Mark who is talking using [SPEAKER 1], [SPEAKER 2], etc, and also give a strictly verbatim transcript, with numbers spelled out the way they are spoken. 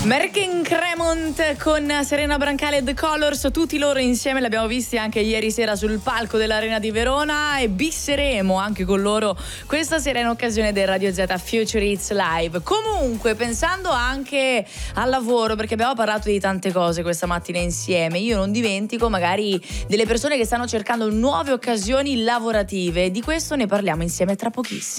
[SPEAKER 1] Merkin Cremont con Serena Brancale e The Colors, tutti loro insieme li abbiamo visti anche ieri sera sul palco dell'Arena di Verona e bisseremo anche con loro questa sera in occasione del Radio Z Future Hits Live. Comunque, pensando anche al lavoro, perché abbiamo parlato di tante cose questa mattina insieme, io non dimentico magari delle persone che stanno cercando nuove occasioni lavorative. Di questo ne parliamo insieme tra pochissimo.